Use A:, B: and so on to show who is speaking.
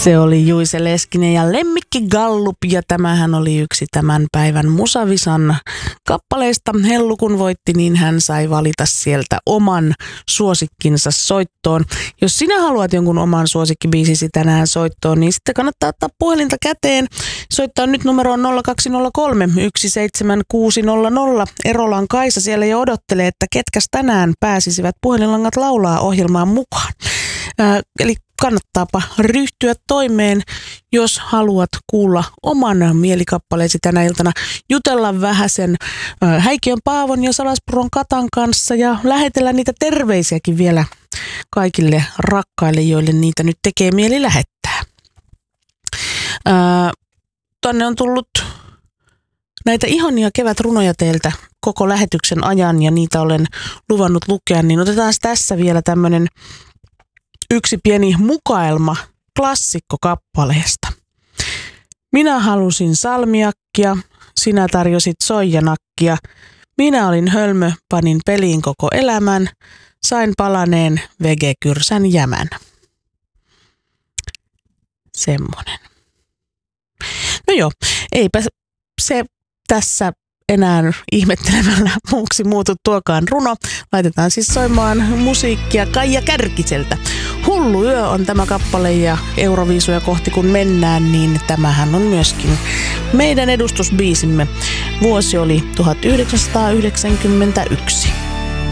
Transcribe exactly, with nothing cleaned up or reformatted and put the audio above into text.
A: Se oli Juise Leskinen ja Lemmikki Gallup, ja tämähän oli yksi tämän päivän Musavisan kappaleista. Hellu kun voitti, niin hän sai valita sieltä oman suosikkinsa soittoon. Jos sinä haluat jonkun oman suosikkibiisisi tänään soittoon, niin sitten kannattaa ottaa puhelinta käteen. Soittaa nyt numeroon nolla kaksi nolla kolme yksi seitsemän kuusi nolla nolla. Erolan Kaisa siellä jo odottelee, että ketkäs tänään pääsisivät Puhelinlangat laulaa -ohjelmaan mukaan. Äh, eli kannattaapa ryhtyä toimeen, jos haluat kuulla oman mielikappaleesi tänä iltana. Jutella vähän sen äh, Häikiön Paavon ja Salaspuron Katan kanssa ja lähetellä niitä terveisiäkin vielä kaikille rakkaille, joille niitä nyt tekee mieli lähettää. Äh, Tänne on tullut näitä ihania kevätrunoja teiltä koko lähetyksen ajan ja niitä olen luvannut lukea, niin otetaan tässä vielä tämmöinen yksi pieni mukaelma klassikkokappaleesta. Minä halusin salmiakkia, sinä tarjosit soijanakkia. Minä olin hölmö, panin peliin koko elämän, sain palaneen vegekyrsän jämän. Semmonen. No joo, eipä se tässä enää ihmettelemällä muuksi muutu tuokaan runo. Laitetaan siis soimaan musiikkia Kaija Kärkiseltä. Hullu yö on tämä kappale, ja Euroviisuja kohti kun mennään, niin tämähän on myöskin meidän edustusbiisimme. Vuosi oli tuhatyhdeksänsataayhdeksänkymmentäyksi.